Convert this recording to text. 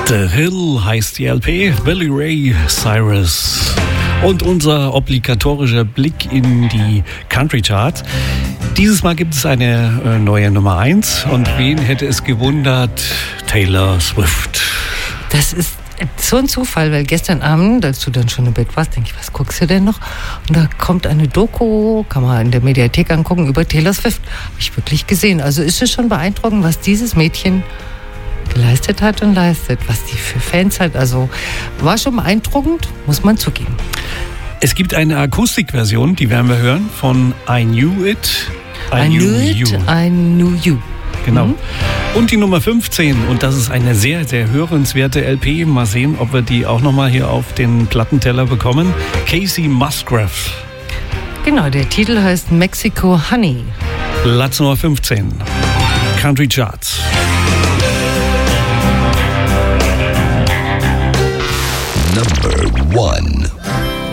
The Hill heißt die LP, Billy Ray Cyrus. Und unser obligatorischer Blick in die Country Charts. Dieses Mal gibt es eine neue Nummer 1. Und wen hätte es gewundert? Taylor Swift. Das ist so ein Zufall, weil gestern Abend, als du dann schon im Bett warst, denke ich, was guckst du denn noch? Und da kommt eine Doku, kann man in der Mediathek angucken, über Taylor Swift. Habe ich wirklich gesehen. Also ist es schon beeindruckend, was dieses Mädchen geleistet hat und leistet, was die für Fans hat. Also war schon beeindruckend, muss man zugeben. Es gibt eine Akustikversion, die werden wir hören, von I Knew It, I Knew You. Genau. Und die Nummer 15, und das ist eine sehr, sehr hörenswerte LP. Mal sehen, ob wir die auch nochmal hier auf den Plattenteller bekommen. Casey Musgraves. Genau, der Titel heißt Mexico Honey. Platz Nummer 15. Country Charts. Number 1.